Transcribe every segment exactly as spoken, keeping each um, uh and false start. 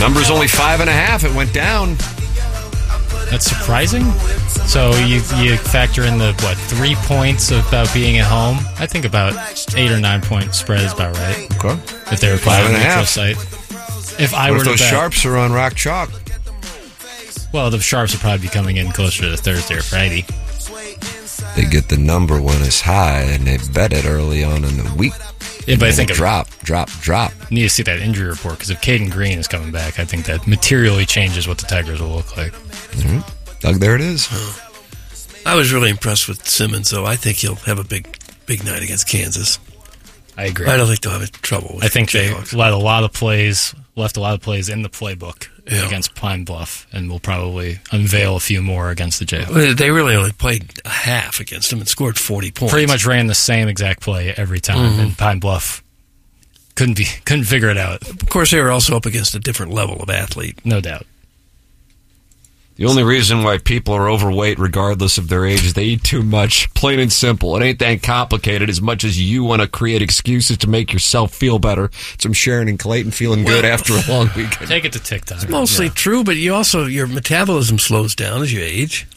Number's only five and a half. It went down. That's surprising. So you you factor in the, what, three points about being at home? I think about eight or nine point spread is about right. Okay. If they were playing Five and on a a neutral half. site. If I What were if to those bet, Sharps are on Rock Chalk? well, the Sharps would probably be coming in closer to Thursday or Friday. They get the number when it's high, and they bet it early on in the week. Yeah, but I And think it of- drop, drop, drop. need to see that injury report, because if Caden Green is coming back, I think that materially changes what the Tigers will look like. Mm-hmm. Doug, there it is. I was really impressed with Simmons, though. I think he'll have a big, big night against Kansas. I agree. I don't think they'll have trouble with I think they Jayhawks. let a lot of plays, left a lot of plays in the playbook Yeah. against Pine Bluff, and will probably unveil a few more against the Jayhawks. Well, They really only played a half against them and scored forty points. Pretty much ran the same exact play every time, Mhm. and Pine Bluff couldn't be couldn't figure it out. Of course, they were also up against a different level of athlete. No doubt. The only reason why people are overweight, regardless of their age, is they eat too much. Plain and simple. It ain't that complicated as much as you want to create excuses to make yourself feel better. Some Sharon and Clayton feeling good after a long weekend. Take it to TikTok. It's mostly Yeah. true, but you also your metabolism slows down as you age.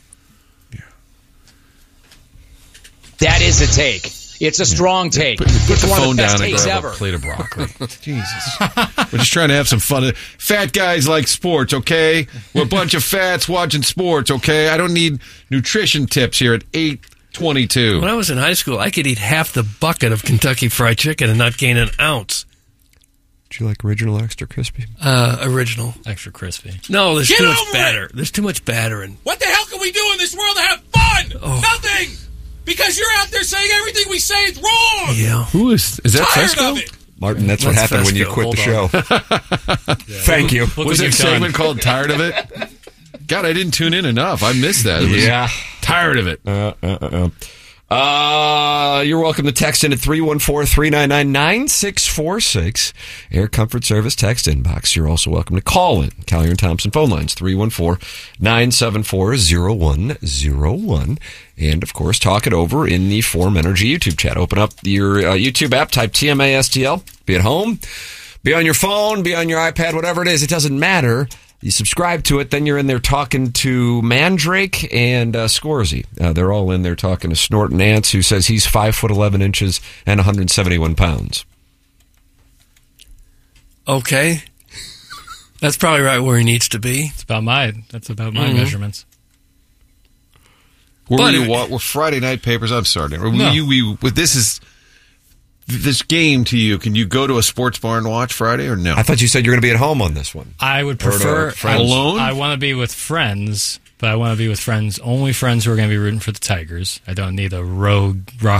That is a take. It's a strong take. Put, put it's the one phone of the best down and takes grab ever. a plate of broccoli. Jesus. We're just trying to have some fun. Fat guys like sports, okay? We're a bunch of fats watching sports, okay? I don't need nutrition tips here at eight twenty-two. When I was in high school, I could eat half the bucket of Kentucky Fried Chicken and not gain an ounce. Do you like original extra crispy? Uh, original. Extra crispy. No, there's Get too much over batter. it! There's too much batter in. What the hell can we do in this world to have fun? Oh. Nothing! Because you're out there saying everything we say is wrong! Yeah. Who is is that? Tired Fesco? of it! Martin, that's what That's happened when you Fesco. quit Hold the show. Thank you. Look Was what there a you've done. segment called "Tired of It"? God, I didn't tune in enough. I missed that. It was Yeah. tired of it. Uh, uh, uh, uh, you're welcome to text in at three one four, three nine nine, nine six four six. Air Comfort Service text inbox. You're also welcome to call in. Collier and Thompson phone lines, three one four, nine seven four, zero one zero one. And, of course, talk it over in the Form Energy YouTube chat. Open up your uh, YouTube app, type T M A S T L. Be at home, be on your phone, be on your iPad, whatever it is. It doesn't matter. You subscribe to it, then you're in there talking to Mandrake and uh, Scorsese. Uh, they're all in there talking to Snort Nance, who says he's five foot eleven inches and one hundred seventy-one pounds. Okay. That's probably right where he needs to be. It's about my. That's about my Mhm. measurements. Were But you it- what? Were Friday night papers? I'm sorry. Were No. you, we, with this is this game to you? Can you go to a sports bar and watch Friday or no? I thought you said you're going to be at home on this one. I would Or to prefer friends. Alone? I want to be with friends, but I want to be with friends, only friends who are going to be rooting for the Tigers. I don't need a rogue rock